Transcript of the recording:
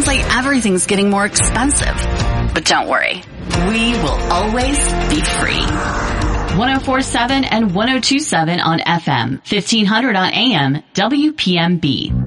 seems like everything's getting more expensive. But don't worry, we will always be free. 104.7 and 102.7 on FM, 1500 on AM, WPMB.